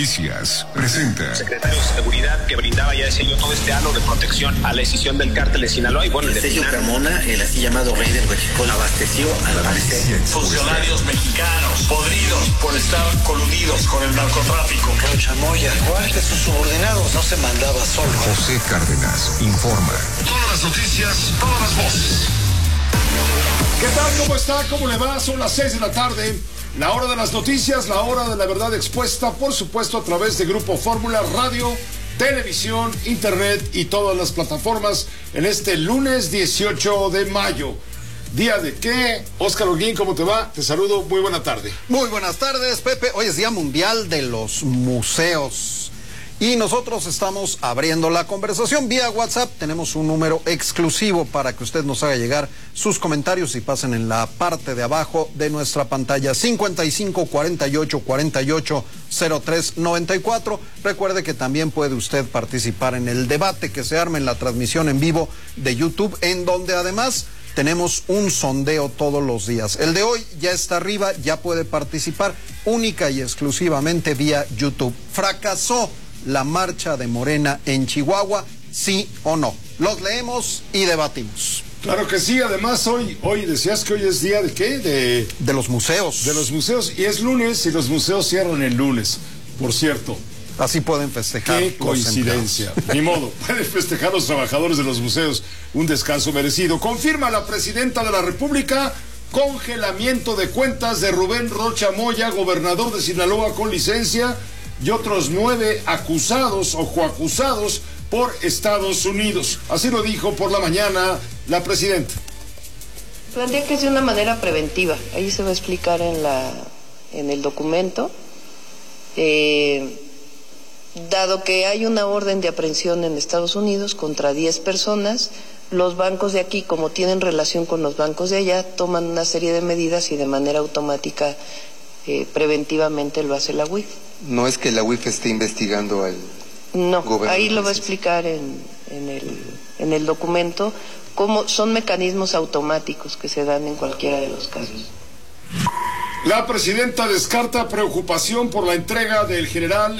Noticias presenta. Secretario de Seguridad que brindaba, ya decía yo, todo este halo de protección a la decisión del cártel de Sinaloa. Y bueno, el Sergio Carmona, el así llamado rey del huachicol, abasteció a la policía. Funcionarios mexicanos podridos por estar coludidos con el narcotráfico. Chamoya, igual que sus subordinados, no se mandaba solo. José Cárdenas informa. Todas las noticias, todas las voces. ¿Qué tal? ¿Cómo está? ¿Cómo le va? Son las 6 de la tarde. La hora de las noticias, la hora de la verdad expuesta, por supuesto, a través de Grupo Fórmula, radio, televisión, internet y todas las plataformas en este lunes 18 de mayo. ¿Día de qué? Óscar Holguín, ¿cómo te va? Te saludo, muy buena tarde. Muy buenas tardes, Pepe. Hoy es Día Mundial de los Museos. Y nosotros estamos abriendo la conversación vía WhatsApp. Tenemos un número exclusivo para que usted nos haga llegar sus comentarios y pasen en la parte de abajo de nuestra pantalla. 55 48 48 03 94. Recuerde que también puede usted participar en el debate que se arma en la transmisión en vivo de YouTube, en donde además tenemos un sondeo todos los días. El de hoy ya está arriba, ya puede participar única y exclusivamente vía YouTube. ¿Fracasó la marcha de Morena en Chihuahua, sí o no? Los leemos y debatimos. Claro que sí, además hoy decías que hoy es día de ¿qué? De los museos. De los museos, y es lunes y los museos cierran el lunes, por cierto. Así pueden festejar. Qué coincidencia. Ni modo, pueden festejar los trabajadores de los museos un descanso merecido. Confirma la presidenta de la República congelamiento de cuentas de Rubén Rocha Moya, gobernador de Sinaloa con licencia, y otros 9 acusados o coacusados por Estados Unidos. Así lo dijo por la mañana la presidenta. Plantea que es de una manera preventiva. Ahí se va a explicar en el documento. Dado que hay una orden de aprehensión en Estados Unidos contra 10 personas, los bancos de aquí, como tienen relación con los bancos de allá, toman una serie de medidas y de manera automática, preventivamente lo hace la UIF. No es que la UIF esté investigando al gobernador. Ahí lo va a explicar en el documento, cómo son mecanismos automáticos que se dan en cualquiera de los casos. La presidenta descarta preocupación por la entrega del general